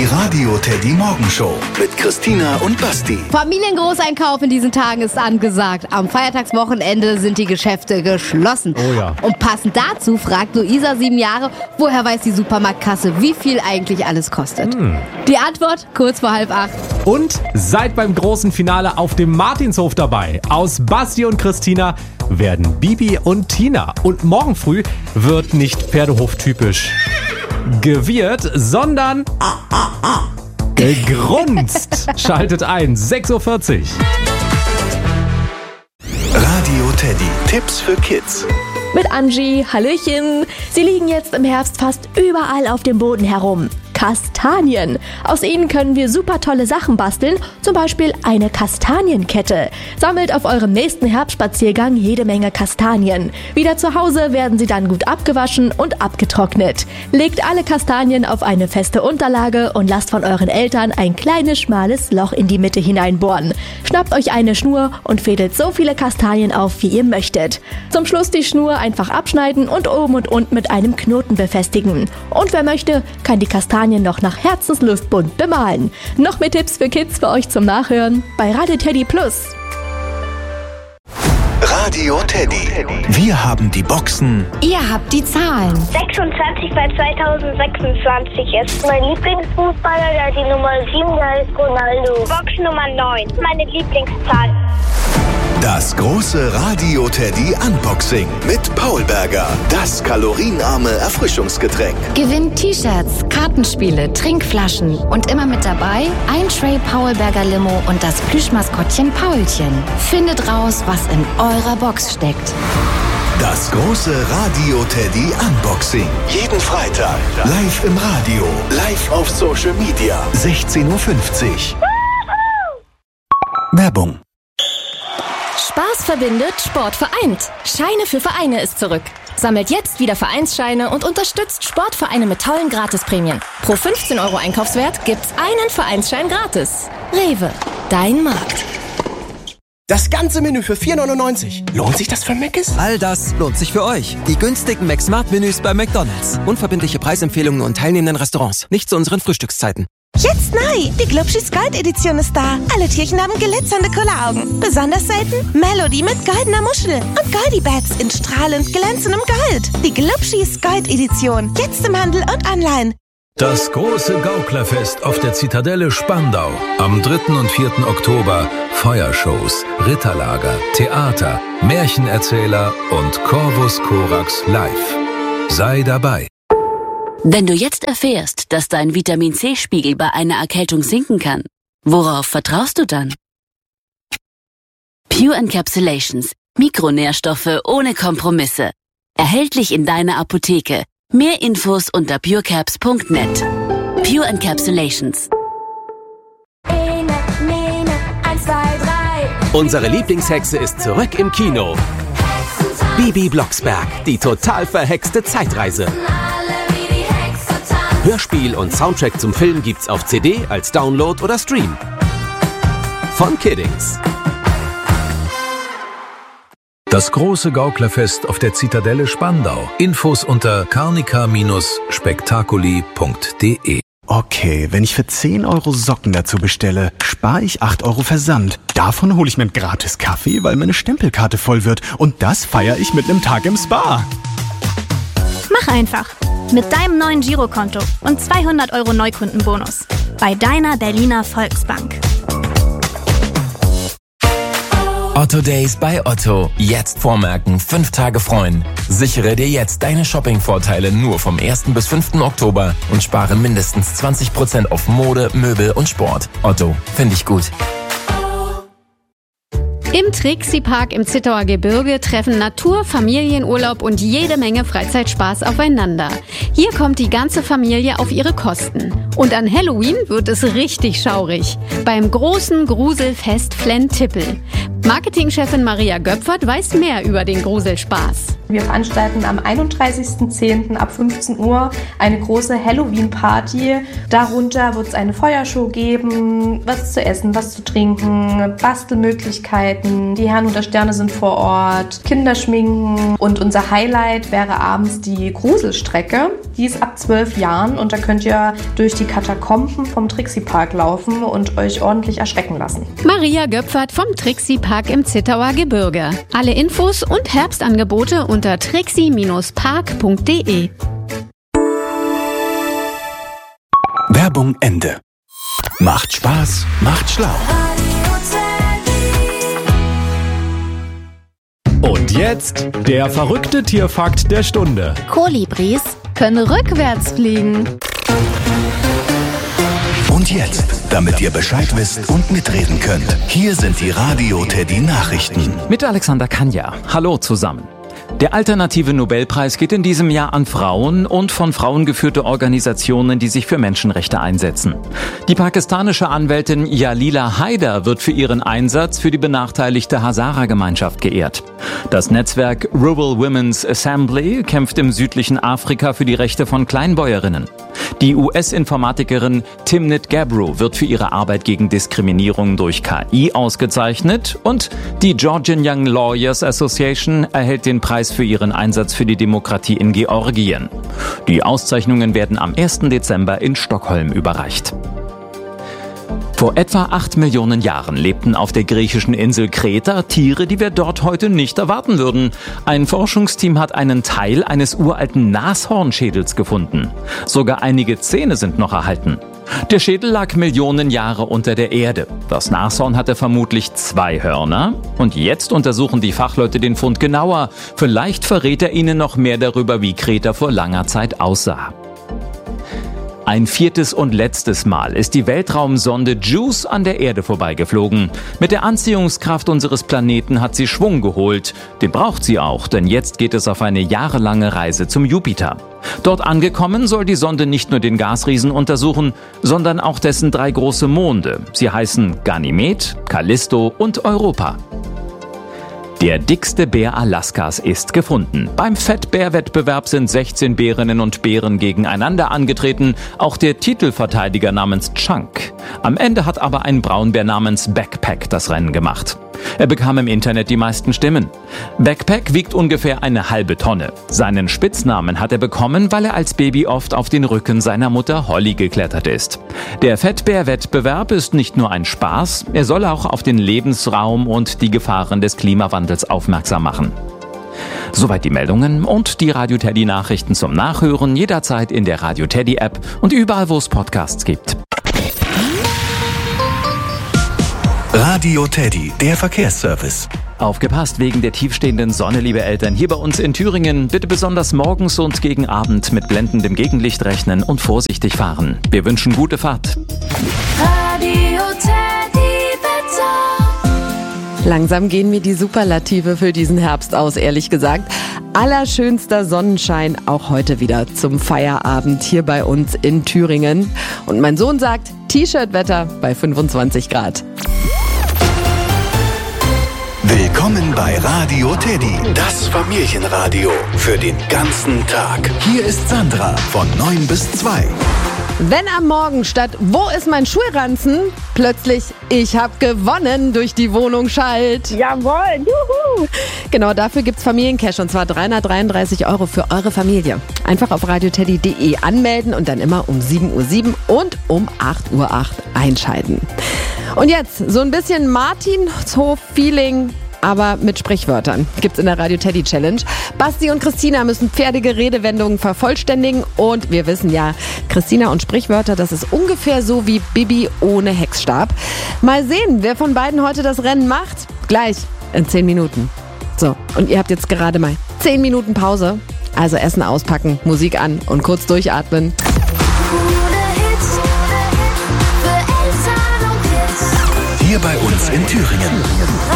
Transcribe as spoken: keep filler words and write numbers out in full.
Die Radio Teddy Morgenshow mit Christina und Basti. Familiengroßeinkauf in diesen Tagen ist angesagt. Am Feiertagswochenende sind die Geschäfte geschlossen. Oh ja. Und passend dazu fragt Luisa, sieben Jahre, woher weiß die Supermarktkasse, wie viel eigentlich alles kostet? Hm. Die Antwort kurz vor halb acht. Und seid beim großen Finale auf dem Martinshof dabei. Aus Basti und Christina werden Bibi und Tina. Und morgen früh wird nicht Pferdehof-typisch gewirrt, sondern gegrunzt. Schaltet ein, sechs Uhr vierzig. Radio Teddy. Tipps für Kids. Mit Angie, Hallöchen. Sie liegen jetzt im Herbst fast überall auf dem Boden herum. Kastanien. Aus ihnen können wir super tolle Sachen basteln, zum Beispiel eine Kastanienkette. Sammelt auf eurem nächsten Herbstspaziergang jede Menge Kastanien. Wieder zu Hause werden sie dann gut abgewaschen und abgetrocknet. Legt alle Kastanien auf eine feste Unterlage und lasst von euren Eltern ein kleines, schmales Loch in die Mitte hineinbohren. Schnappt euch eine Schnur und fädelt so viele Kastanien auf, wie ihr möchtet. Zum Schluss die Schnur einfach abschneiden und oben und unten mit einem Knoten befestigen. Und wer möchte, kann die Kastanien noch nach Herzenslust bunt bemalen. Noch mehr Tipps für Kids für euch zum Nachhören bei Radio Teddy Plus. Radio Teddy. Wir haben die Boxen. Ihr habt die Zahlen. sechsundzwanzig bei zweitausendsechsundzwanzig ist mein Lieblingsfußballer, der die Nummer sieben, der ist Ronaldo. Box Nummer neun, meine Lieblingszahl. Das große Radio Teddy Unboxing mit Paul Berger. Das kalorienarme Erfrischungsgetränk. Gewinnt T-Shirts, Kartenspiele, Trinkflaschen und immer mit dabei ein Tray Paul Berger Limo und das Plüschmaskottchen Paulchen. Findet raus, was in eurer Box steckt. Das große Radio Teddy Unboxing. Jeden Freitag. Live im Radio. Live auf Social Media. sechzehn Uhr fünfzig. Werbung. Spaß verbindet, Sport vereint. Scheine für Vereine ist zurück. Sammelt jetzt wieder Vereinsscheine und unterstützt Sportvereine mit tollen Gratisprämien. Pro fünfzehn Euro Einkaufswert gibt's einen Vereinsschein gratis. Rewe, dein Markt. Das ganze Menü für vier neunundneunzig. Lohnt sich das für Mc's? All das lohnt sich für euch. Die günstigen McSmart-Menüs bei McDonald's. Unverbindliche Preisempfehlungen und teilnehmenden Restaurants. Nicht zu unseren Frühstückszeiten. Jetzt neu! Die Glubschis Gold-Edition ist da. Alle Tierchen haben glitzernde Kulleraugen. Besonders selten Melody mit goldener Muschel und Goldie-Bats in strahlend glänzendem Gold. Die Glubschis Gold-Edition. Jetzt im Handel und online. Das große Gauklerfest auf der Zitadelle Spandau. Am dritten und vierten Oktober Feuershows, Ritterlager, Theater, Märchenerzähler und Corvus Corax live. Sei dabei. Wenn du jetzt erfährst, dass dein Vitamin-C-Spiegel bei einer Erkältung sinken kann, worauf vertraust du dann? Pure Encapsulations. Mikronährstoffe ohne Kompromisse. Erhältlich in deiner Apotheke. Mehr Infos unter purecaps punkt net. Pure Encapsulations. Unsere Lieblingshexe ist zurück im Kino. Bibi Blocksberg, die total verhexte Zeitreise. Hörspiel und Soundtrack zum Film gibt's auf C D, als Download oder Stream. Von Kiddings. Das große Gauklerfest auf der Zitadelle Spandau. Infos unter carnica Bindestrich spektakuli punkt de. Okay, wenn ich für zehn Euro Socken dazu bestelle, spare ich acht Euro Versand. Davon hole ich mir einen gratis Kaffee, weil meine Stempelkarte voll wird. Und das feiere ich mit einem Tag im Spa. Mach einfach. Mit deinem neuen Girokonto und zweihundert Euro Neukundenbonus. Bei deiner Berliner Volksbank. Otto Days bei Otto. Jetzt vormerken, fünf Tage freuen. Sichere dir jetzt deine Shopping-Vorteile nur vom ersten bis fünften Oktober und spare mindestens zwanzig Prozent auf Mode, Möbel und Sport. Otto, finde ich gut. Im Trixie-Park im Zittauer Gebirge treffen Natur, Familienurlaub und jede Menge Freizeitspaß aufeinander. Hier kommt die ganze Familie auf ihre Kosten. Und an Halloween wird es richtig schaurig. Beim großen Gruselfest Flentippel. Marketingchefin Maria Göpfert weiß mehr über den Gruselspaß. Wir veranstalten am einunddreißigsten zehnten ab fünfzehn Uhr eine große Halloween-Party. Darunter wird es eine Feuershow geben, was zu essen, was zu trinken, Bastelmöglichkeiten. Die Herren und der Sterne sind vor Ort, Kinderschminken und unser Highlight wäre abends die Gruselstrecke. Die ist ab zwölf Jahren und da könnt ihr durch die Katakomben vom Trixie-Park laufen und euch ordentlich erschrecken lassen. Maria Göpfert vom Trixie-Park im Zittauer Gebirge. Alle Infos und Herbstangebote unter trixie Bindestrich park punkt de. Werbung Ende. Macht Spaß, macht schlau. Und jetzt der verrückte Tierfakt der Stunde. Kolibris können rückwärts fliegen. Und jetzt, damit ihr Bescheid wisst und mitreden könnt, hier sind die Radio Teddy Nachrichten. Mit Alexander Kanja. Hallo zusammen. Der alternative Nobelpreis geht in diesem Jahr an Frauen und von Frauen geführte Organisationen, die sich für Menschenrechte einsetzen. Die pakistanische Anwältin Jalila Haider wird für ihren Einsatz für die benachteiligte Hazara-Gemeinschaft geehrt. Das Netzwerk Rural Women's Assembly kämpft im südlichen Afrika für die Rechte von Kleinbäuerinnen. Die U S-Informatikerin Timnit Gebru wird für ihre Arbeit gegen Diskriminierung durch K I ausgezeichnet und die Georgian Young Lawyers Association erhält den Preis für ihren Einsatz für die Demokratie in Georgien. Die Auszeichnungen werden am ersten Dezember in Stockholm überreicht. Vor etwa acht Millionen Jahren lebten auf der griechischen Insel Kreta Tiere, die wir dort heute nicht erwarten würden. Ein Forschungsteam hat einen Teil eines uralten Nashornschädels gefunden. Sogar einige Zähne sind noch erhalten. Der Schädel lag Millionen Jahre unter der Erde. Das Nashorn hatte vermutlich zwei Hörner. Und jetzt untersuchen die Fachleute den Fund genauer. Vielleicht verrät er ihnen noch mehr darüber, wie Kreta vor langer Zeit aussah. Ein viertes und letztes Mal ist die Weltraumsonde JUICE an der Erde vorbeigeflogen. Mit der Anziehungskraft unseres Planeten hat sie Schwung geholt. Den braucht sie auch, denn jetzt geht es auf eine jahrelange Reise zum Jupiter. Dort angekommen soll die Sonde nicht nur den Gasriesen untersuchen, sondern auch dessen drei große Monde. Sie heißen Ganymed, Callisto und Europa. Der dickste Bär Alaskas ist gefunden. Beim Fettbär-Wettbewerb sind sechzehn Bärinnen und Bären gegeneinander angetreten, auch der Titelverteidiger namens Chunk. Am Ende hat aber ein Braunbär namens Backpack das Rennen gemacht. Er bekam im Internet die meisten Stimmen. Backpack wiegt ungefähr eine halbe Tonne. Seinen Spitznamen hat er bekommen, weil er als Baby oft auf den Rücken seiner Mutter Holly geklettert ist. Der Fettbär-Wettbewerb ist nicht nur ein Spaß, er soll auch auf den Lebensraum und die Gefahren des Klimawandels aufmerksam machen. Soweit die Meldungen und die Radio Teddy Nachrichten zum Nachhören jederzeit in der Radio Teddy App und überall, wo es Podcasts gibt. Radio Teddy, der Verkehrsservice. Aufgepasst wegen der tiefstehenden Sonne, liebe Eltern. Hier bei uns in Thüringen bitte besonders morgens und gegen Abend mit blendendem Gegenlicht rechnen und vorsichtig fahren. Wir wünschen gute Fahrt. Radio Teddy Wetter. Langsam gehen mir die Superlative für diesen Herbst aus, ehrlich gesagt. Allerschönster Sonnenschein auch heute wieder zum Feierabend hier bei uns in Thüringen. Und mein Sohn sagt, T-Shirt-Wetter bei fünfundzwanzig Grad. Willkommen bei Radio Teddy, das Familienradio für den ganzen Tag. Hier ist Sandra von neun bis zwei. Wenn am Morgen statt "Wo ist mein Schulranzen?" plötzlich "Ich hab gewonnen" durch die Wohnung schallt. Jawohl, juhu! Genau, dafür gibt's Familiencash und zwar dreihundertdreiunddreißig Euro für eure Familie. Einfach auf radioteddy punkt de anmelden und dann immer um sieben Uhr sieben und um acht Uhr acht einschalten. Und jetzt so ein bisschen Martinshof-Feeling, aber mit Sprichwörtern. Gibt's in der Radio Teddy Challenge. Basti und Christina müssen pferdige Redewendungen vervollständigen und wir wissen ja, Christina und Sprichwörter, das ist ungefähr so wie Bibi ohne Hexstab. Mal sehen, wer von beiden heute das Rennen macht. Gleich in zehn Minuten. So, und ihr habt jetzt gerade mal zehn Minuten Pause. Also Essen auspacken, Musik an und kurz durchatmen. Hier bei uns in Thüringen.